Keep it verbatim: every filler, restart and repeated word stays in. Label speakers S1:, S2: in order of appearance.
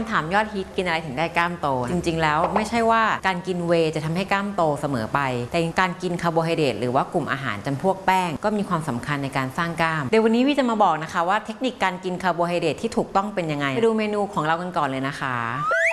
S1: ำถามยอดฮิตกินอะไรถึงได้กล้ามโตจริงๆแล้วไม่ใช่ว่าการกินเวย์จะทำให้กล้ามโตเสมอไปแต่การกินคาร์โบไฮเดรตหรือว่ากลุ่มอาหารจำพวกแป้งก็มีความสำคัญในการสร้างกล้ามเดี๋ยววันนี้วิจะมาบอกนะคะว่าเทคนิคการกินคาร์โบไฮเดรตที่ถูกต้องเป็นยังไงไปดูเมนูของเรากันก่อนเลยนะคะ